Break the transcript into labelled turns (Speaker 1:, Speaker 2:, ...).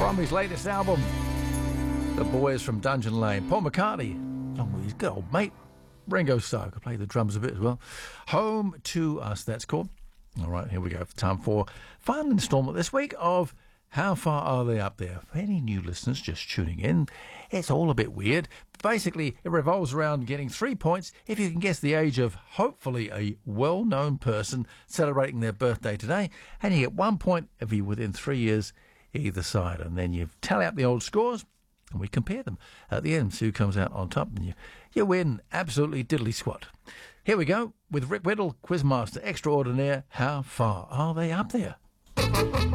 Speaker 1: From his latest album, The Boys from Dungeon Lane, Paul McCartney, along with his good old mate, Ringo Starr, could play the drums a bit as well. Home to Us, that's called. All right, here we go. Time for final instalment this week of How Far Are They Up There? For any new listeners just tuning in, it's all a bit weird. Basically, it revolves around getting 3 points if you can guess the age of, hopefully, a well-known person celebrating their birthday today, and you get 1 point if you're within 3 years either side. And then you tally up the old scores, and we compare them at the end, see who comes out on top, and you win absolutely diddly squat. Here we go with Rick Whittle, Quizmaster Extraordinaire. How far are they up there?